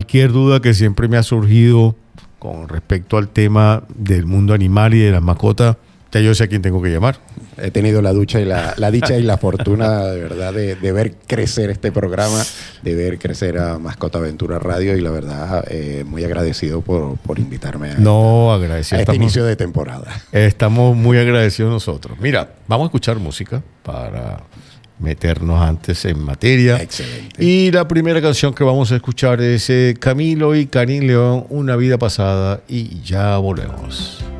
cualquier duda que siempre me ha surgido con respecto al tema del mundo animal y de las mascotas, ya yo sé a quién tengo que llamar. He tenido la dicha y la fortuna, de verdad, de ver crecer este programa, de ver crecer a Mascota Aventura Radio, y la verdad, muy agradecido por invitarme a este inicio de temporada. Estamos muy agradecidos nosotros. Mira, vamos a escuchar música para meternos antes en materia. Excelente. Y la primera canción que vamos a escuchar es Camilo y Karin León, Una vida pasada, y ya volvemos.